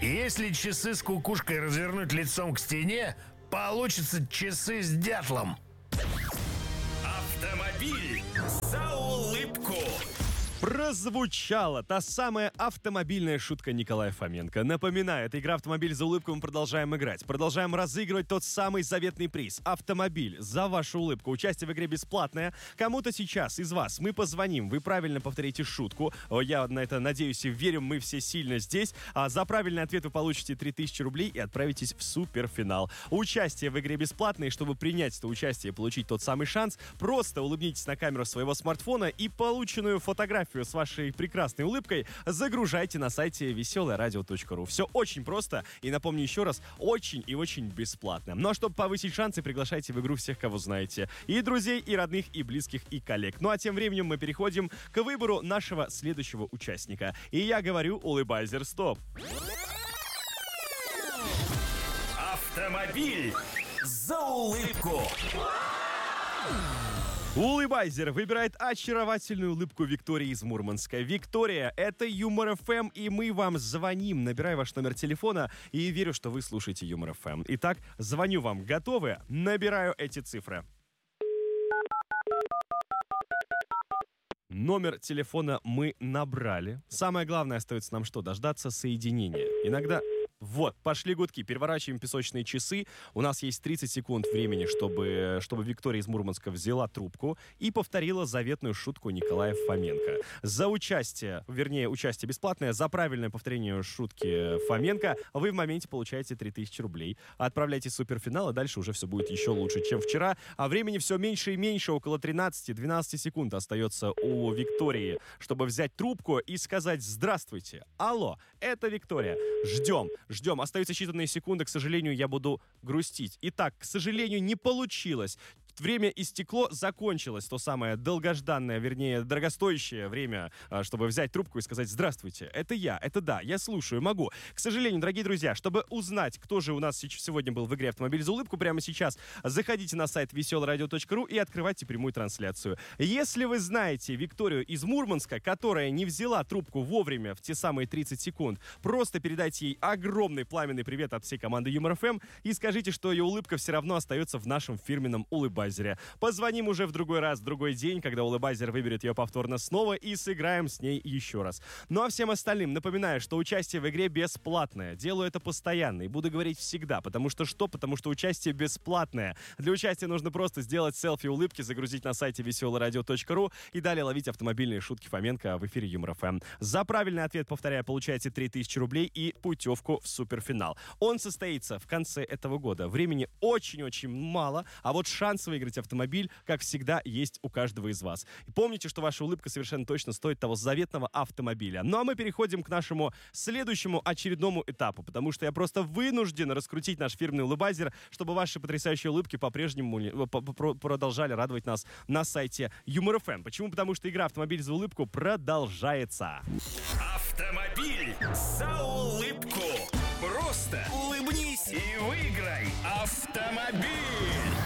Если часы с кукушкой развернуть лицом к стене, получится часы с дятлом. Автомобиль за улыбку. Прозвучала та самая автомобильная шутка Николая Фоменко. Напоминаю, это игра «Автомобиль за улыбку». Мы продолжаем играть. Продолжаем разыгрывать тот самый заветный приз. Автомобиль за вашу улыбку. Участие в игре бесплатное. Кому-то сейчас из вас мы позвоним. Вы правильно повторите шутку. Я на это надеюсь и верю. Мы все сильно здесь. А за правильный ответ вы получите 3000 рублей и отправитесь в суперфинал. Участие в игре бесплатное. И чтобы принять это участие и получить тот самый шанс, просто улыбнитесь на камеру своего смартфона и полученную фотографию с вашей прекрасной улыбкой загружайте на сайте веселорадио.ру. Все очень просто и, напомню еще раз, очень и очень бесплатно. Ну а чтобы повысить шансы, приглашайте в игру всех, кого знаете. И друзей, и родных, и близких, и коллег. Ну а тем временем мы переходим к выбору нашего следующего участника. И я говорю: улыбайзер, стоп! Автомобиль за улыбку. Улыбайзер выбирает очаровательную улыбку Виктории из Мурманска. Виктория, это Юмор ФМ, и мы вам звоним. Набираю ваш номер телефона и верю, что вы слушаете Юмор ФМ. Итак, звоню вам. Готовы? Набираю эти цифры. Номер телефона мы набрали. Самое главное, остается нам что? Дождаться соединения. Иногда... Вот, пошли гудки, переворачиваем песочные часы. У нас есть 30 секунд времени, чтобы Виктория из Мурманска взяла трубку и повторила заветную шутку Николая Фоменко. За участие, участие бесплатное, за правильное повторение шутки Фоменко вы в моменте получаете 3000 рублей. Отправляйтесь в суперфинал, и дальше уже все будет еще лучше, чем вчера. А времени все меньше и меньше, около 13-12 секунд остается у Виктории, чтобы взять трубку и сказать: здравствуйте, алло, это Виктория, ждем. Остаются считанные секунды, к сожалению, я буду грустить. Итак, к сожалению, не получилось. Время истекло, закончилось то самое долгожданное, вернее, дорогостоящее время, чтобы взять трубку и сказать: здравствуйте, это я слушаю, могу. К сожалению, дорогие друзья, чтобы узнать, кто же у нас сегодня был в игре «Автомобиль за улыбку», прямо сейчас заходите на сайт веселорадио.ру и открывайте прямую трансляцию. Если вы знаете Викторию из Мурманска, которая не взяла трубку вовремя в те самые 30 секунд, просто передайте ей огромный пламенный привет от всей команды Юмор ФМ и скажите, что ее улыбка все равно остается в нашем фирменном улыбайзере. Позвоним уже в другой раз, в другой день, когда улыбайзер выберет ее повторно снова, и сыграем с ней еще раз. Ну а всем остальным напоминаю, что участие в игре бесплатное. Делаю это постоянно и буду говорить всегда. Потому что участие бесплатное. Для участия нужно просто сделать селфи улыбки, загрузить на сайте веселорадио.ру и далее ловить автомобильные шутки Фоменко в эфире Юмор ФМ. За правильный ответ, повторяю, получаете 3000 рублей и путевку в суперфинал. Он состоится в конце этого года. Времени очень-очень мало, а вот шанс выиграть автомобиль, как всегда, есть у каждого из вас. И помните, что ваша улыбка совершенно точно стоит того заветного автомобиля. Ну а мы переходим к нашему следующему очередному этапу, потому что я просто вынужден раскрутить наш фирменный улыбайзер, чтобы ваши потрясающие улыбки по-прежнему продолжали радовать нас на сайте Юмор ФМ. Почему? Потому что игра «Автомобиль за улыбку» продолжается. Автомобиль за улыбку. Просто улыбнись и выиграй автомобиль.